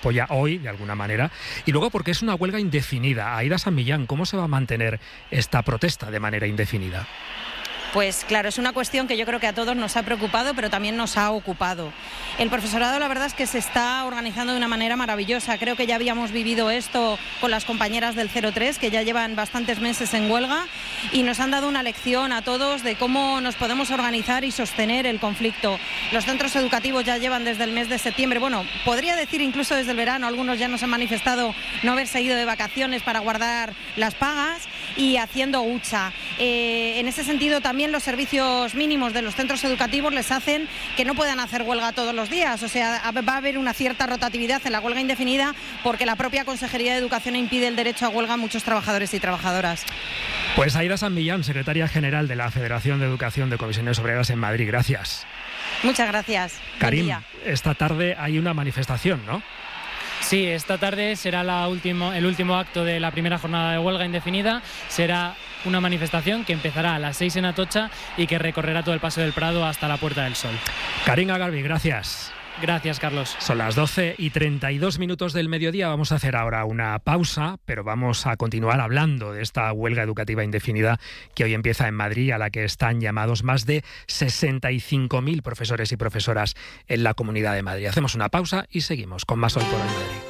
apoya hoy, de alguna manera, y luego porque es una huelga indefinida. Aída San Millán, ¿cómo se va a mantener esta protesta de manera indefinida? Pues claro, es una cuestión que yo creo que a todos nos ha preocupado, pero también nos ha ocupado. El profesorado, la verdad es que se está organizando de una manera maravillosa. Creo que ya habíamos vivido esto con las compañeras del 03, que ya llevan bastantes meses en huelga, y nos han dado una lección a todos de cómo nos podemos organizar y sostener el conflicto. Los centros educativos ya llevan desde el mes de septiembre, bueno, podría decir incluso desde el verano, algunos ya nos han manifestado no haberse ido de vacaciones para guardar las pagas y haciendo hucha. En ese sentido también los servicios mínimos de los centros educativos les hacen que no puedan hacer huelga todos los días, o sea, va a haber una cierta rotatividad en la huelga indefinida porque la propia Consejería de Educación impide el derecho a huelga a muchos trabajadores y trabajadoras. Pues Aída San Millán, secretaria general de la Federación de Educación de Comisiones Obreras en Madrid, gracias. Muchas gracias. Karim, esta tarde hay una manifestación, ¿no? Sí, esta tarde será el último acto de la primera jornada de huelga indefinida. Será una manifestación que empezará a las 6 en Atocha y que recorrerá todo el Paseo del Prado hasta la Puerta del Sol. Karim Agarbi, gracias. Gracias, Carlos. Son las 12:32 del mediodía. Vamos a hacer ahora una pausa, pero vamos a continuar hablando de esta huelga educativa indefinida que hoy empieza en Madrid, a la que están llamados más de 65.000 profesores y profesoras en la Comunidad de Madrid. Hacemos una pausa y seguimos con más Hoy por Hoy Madrid.